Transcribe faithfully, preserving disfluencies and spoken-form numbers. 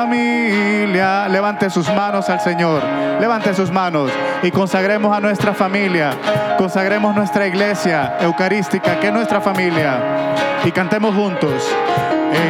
Familia, levante sus manos al Señor, levante sus manos y consagremos a nuestra familia, consagremos nuestra iglesia eucarística, que es nuestra familia, y cantemos juntos.